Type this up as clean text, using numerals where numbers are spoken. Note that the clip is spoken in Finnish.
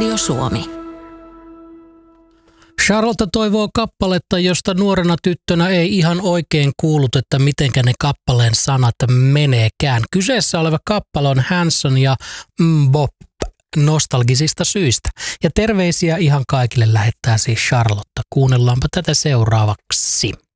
Radio Suomi. Charlotte toivoo kappaletta, josta nuorena tyttönä ei ihan oikein kuullut, että mitenkä ne kappaleen sanat meneekään. Kyseessä oleva kappale on Hanson ja Mbop nostalgisista syistä. Ja terveisiä ihan kaikille lähettää siis Charlotte. Kuunnellaanpa tätä seuraavaksi.